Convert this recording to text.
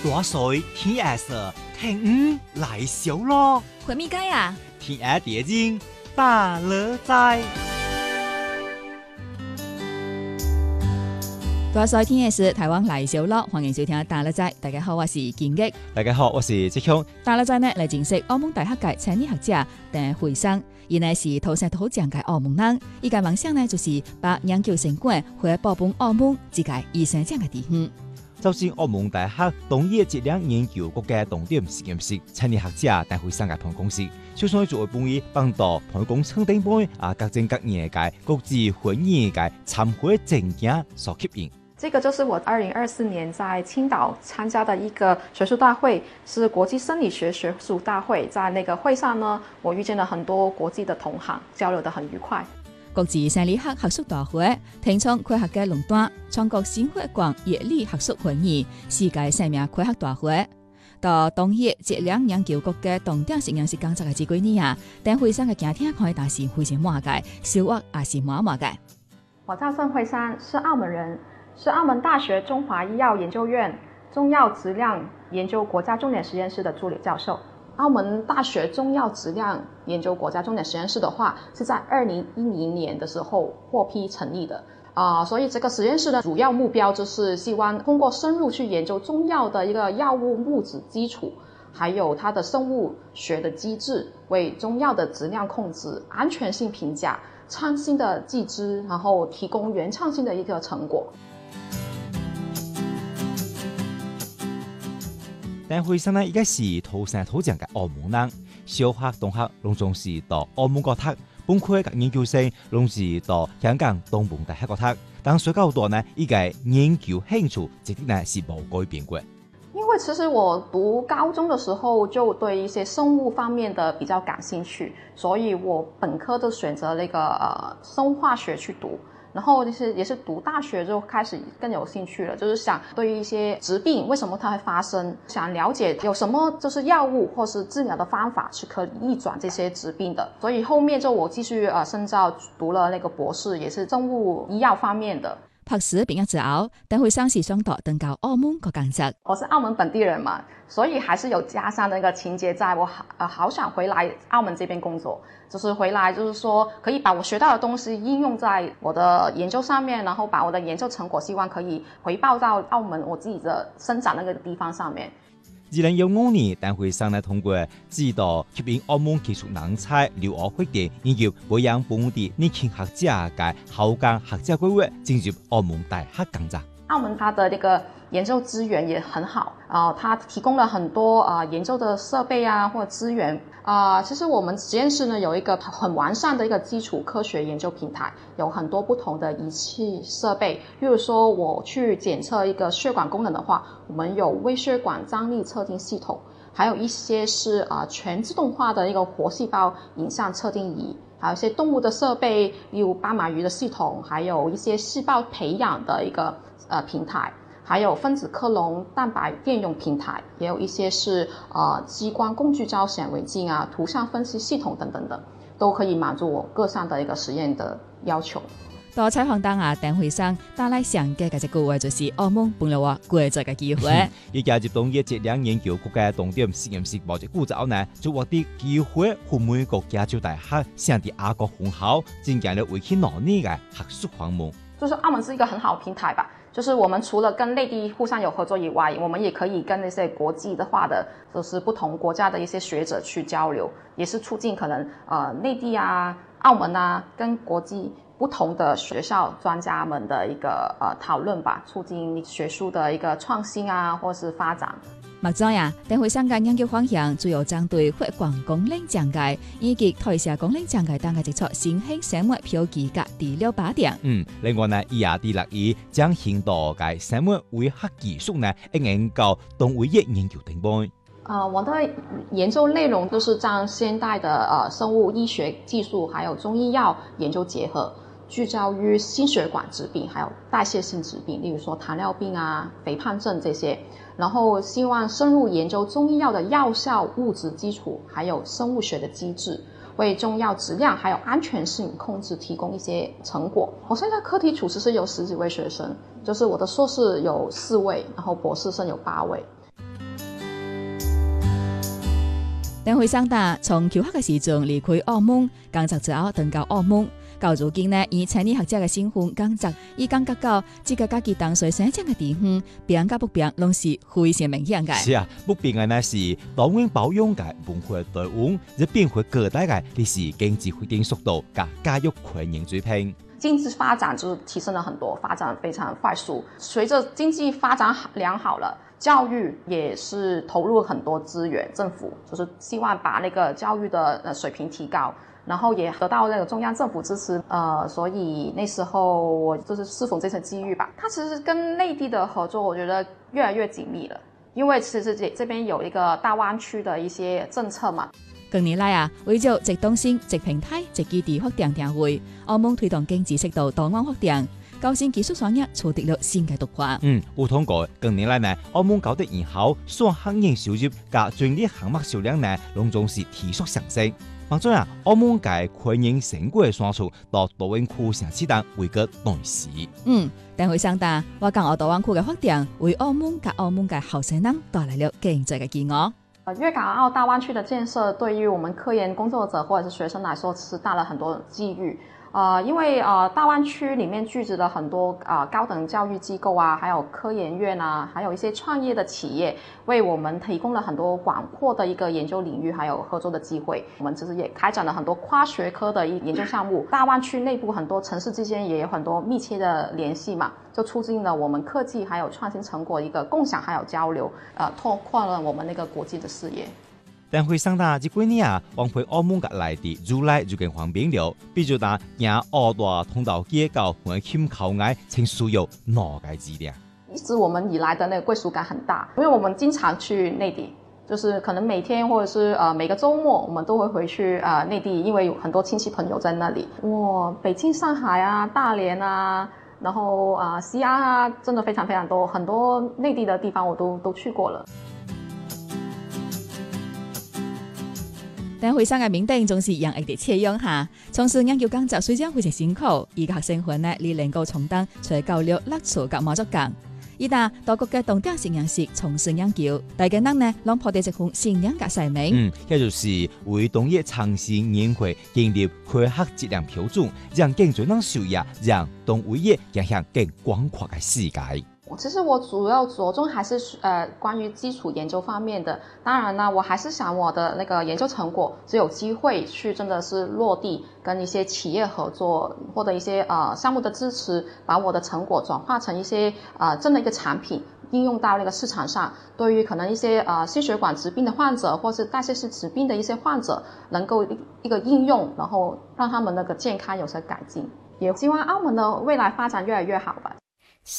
大水天下色，天来小咯。 回咪街啊？ 天下地精大乐在。 大帅天是台湾来小乐，欢迎收听大乐仔。大家好，我是金吉。 大家好，我是志强。 大乐仔呢来認識澳門大學嘅青年學者鄧惠生，伊呢是土生土長嘅澳門人，伊嘅夢想呢就是把研究成果回報本澳門這個醫生獎嘅地方。 就是澳門大學農業質量研究國家重點實驗室青年學者鄧惠生嘅辦公室，就算做幫伊幫到培工稱定杯各政各業嘅國際會議嘅參會證件所吸引。 這個就是我2024年在青島參加的一個學術大會，是國際生理學學術大會。在那個會上呢，我遇見了很多國際的同行，交流得很愉快。 國際生理學學術大會提倡科學嘅壟斷，全國新血管熱力學術會議，世界生命科學大會，到農業質量研究國嘅重點實驗室工作嘅這幾年啊，鄧惠生嘅家庭可以打是非常滿嘅，收穫也是滿滿嘅。 我叫鄧惠生，是澳門人，是澳門大學中華醫藥研究院中藥質量研究國家重點實驗室的助理教授。澳門大學中藥質量研究國家重點實驗室的話，是在2010年的時候獲批成立的。所以這個實驗室的主要目標就是希望通過深入去研究中藥的一個藥物物質基礎，還有它的生物學的機制，為中藥的質量控制、安全性評價、創新的技術，然後提供原創性的一個成果。 鄧惠生呢，而家是土生土長嘅澳門人，小學、中學攏總是到澳門國讀，本科嘅研究生攏是到香港東門大學國讀。但隨後多呢，依個研究興趣一直呢是冇改變過。 因為其實我讀高中的時候就對一些生物方面的比較感興趣，所以我本科都選擇那個生物化學去讀。然後也是讀大學就開始更有興趣了，就是想對於一些疾病為什麼它會發生，想了解有什麼就是藥物或是治療的方法是可以逆轉這些疾病的。所以後面就我繼續深造，讀了那個博士，也是生物醫藥方面的。 博士畢業之後，鄧惠生是想到登到澳門個工作。 我是澳門本地人嘛，所以還是有家鄉的一個情節在，我好想回來澳門這邊工作，就是回來就是說可以把我學到的東西應用在我的研究上面，然後把我的研究成果希望可以回報到澳門我自己的生長那個地方上面。 2015年，鄧惠生呢通過指導吸引澳門技術人才留學發展研究培養本地年輕學者嘅後崗學者規劃進入澳門大學工作。 澳門它的這個研究資源也很好，它提供了很多研究的設備啊或者資源。其實我們實驗室呢有一個很完善的一個基礎科學研究平台，有很多不同的儀器設備。例如說我去檢測一個血管功能的話，我們有微血管張力測定系統，還有一些是全自動化的一個活細胞影像測定儀，還有一些動物的設備，例如斑馬魚的系統，還有一些細胞培養的一個平台，還有分子克隆蛋白電泳平台，也有一些是激光工具焦顯微鏡啊、圖像分析系統等等等，都可以滿足我各項的一個實驗的要求。 到採訪當鄧惠生帶來上嘅嗰隻句話就是澳門本來話過咗嘅機會。 而家入農業質量研究國家重點實驗室冇只古早呢，就獲得機會赴美國加州大學上啲亞國分校，進行了為期6年嘅學術訪問。 就是澳門是一個很好的平台吧，就是我們除了跟內地互相有合作以外，我們也可以跟那些國際的話的，就是不同國家的一些學者去交流，也是促進可能內地啊、澳門啊跟國際不同的學校專家們的一個討論吧，促進學術的一個創新啊，或是發展。 目前啊，鄧惠生嘅研究方向主要針對血管功能障礙以及代謝功能障礙等嘅接觸新興生物標記及治療靶點。 另外呢，伊也啲樂意將現代嘅生物醫學技術呢，研究動物業研究定位。 我的研究內容就是將現代的生物醫學技術還有中醫藥研究結合，聚焦於心血管疾病還有代謝性疾病，例如說糖尿病啊、肥胖症這些，然後希望深入研究中醫藥的藥效物質基礎還有生物學的機制，為中藥質量還有安全性控制提供一些成果。我現在課題處其實有10幾位學生，就是我的碩士有4位，然後博士生有8位。 邓辉上大從求學嘅時陣離開澳門，工作之後轉到澳門。到如今呢，以青年學者嘅身份工作，伊感覺到這個家己當初生長嘅地方，變甲不變，攏是非常明顯嘅。 是啊，不變嘅呢是當阮保養嘅文化台灣，亦變回各代嘅歷史經濟發展速度加教育權益水平。 經濟發展就提升了很多，發展非常快速。隨着經濟發展良好了，教育也是投入很多資源，政府就是希望把那個教育的水平提高。然後也得到那個中央政府支持，所以那時候我就是適逢這次機遇吧。它其實跟內地的合作，我覺得越來越緊密了，因為其實這邊有一個大灣區的一些政策嘛。 近年來啊，為咗直通線、直平台、直基地發展定位，澳門推動經濟適度多元發展，高新技術產業取得了新嘅突破。 有通過近年來呢，澳門搞得以後，所行業收入加專業項目銷量呢，攏總是提速上升。望咗啊，澳門嘅權益成果嘅算數到大灣區城市等為個內市。 鄧輝上大，我講澳大灣區嘅發展，為澳門及澳門嘅後生人帶來了經濟嘅機遇。 粵港澳大灣區的建設，對於我們科研工作者或者是學生來說，是帶了很多機遇。因為大灣區裡面聚集了很多高等教育機構啊，還有科研院啊，還有一些創業的企業，為我們提供了很多廣闊的一個研究領域，還有合作的機會。我們其實也開展了很多跨學科的研究項目。大灣區內部很多城市之間也有很多密切的聯繫嘛，就促進了我們科技還有創新成果一個共享還有交流，拓寬了我們那個國際的視野。 但會上大這幾年啊，往回澳門嘅內地入來就更方便了。比如打行澳大通道街道和欠口岸，請需要哪個資料？ 一直我們以來的那個歸屬感很大，因為我們經常去內地，就是可能每天或者是每個週末，我們都會回去內地，因為有很多親戚朋友在那裡。哇，北京、上海啊，大連啊，然後西安啊，真的非常非常多，很多內地的地方我都去過了。 但會上嘅面頂總是讓人哋切用下，從事研究工作雖然非常辛苦，而學生們呢，你能夠充當除教育、樂趣及滿足感。而但多國嘅重點實驗室從事研究，大家呢，讓破地一份信仰嘅使命。 也就是為農業創新研會建立科學質量標準，讓更多人受益，讓農業影響更廣闊嘅世界。 其實我主要着重還是關於基礎研究方面的。當然呢，我還是想我的那個研究成果，只有機會去真的是落地，跟一些企業合作，或者一些項目的支持，把我的成果轉化成一些真的一個產品，應用到那個市場上。對於可能一些心血管疾病的患者，或是代謝性疾病的一些患者，能夠一個應用，然後讓他們那個健康有所改進。也希望澳門的未來發展越來越好吧。